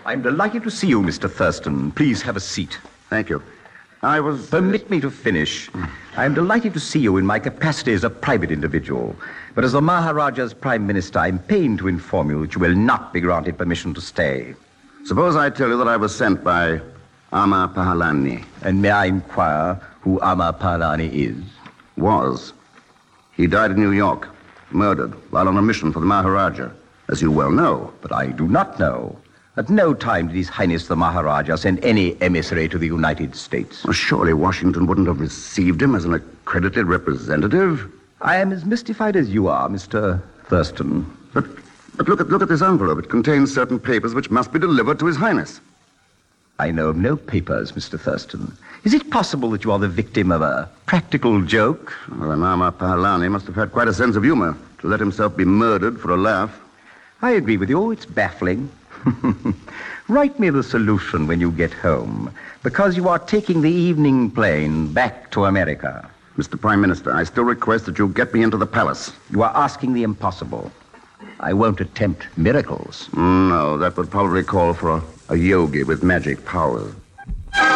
I'm delighted to see you, Mr. Thurston. Please have a seat. Thank you. Permit me to finish. I'm delighted to see you in my capacity as a private individual. But as the Maharaja's Prime Minister, I'm pained to inform you that you will not be granted permission to stay. Suppose I tell you that I was sent by Amar Pahalani. And may I inquire who Amar Pahalani is? Was. He died in New York, murdered, while on a mission for the Maharaja, as you well know. But I do not know. At no time did His Highness the Maharaja send any emissary to the United States. Well, surely Washington wouldn't have received him as an accredited representative. I am as mystified as you are, Mr. Thurston. But look at this envelope. It contains certain papers which must be delivered to His Highness. I know of no papers, Mr. Thurston. Is it possible that you are the victim of a practical joke? Well, then Amar Pahalani must have had quite a sense of humor to let himself be murdered for a laugh. I agree with you. It's baffling. Write me the solution when you get home, because you are taking the evening plane back to America. Mr. Prime Minister, I still request that you get me into the palace. You are asking the impossible. I won't attempt miracles. No, that would probably call for a yogi with magic powers.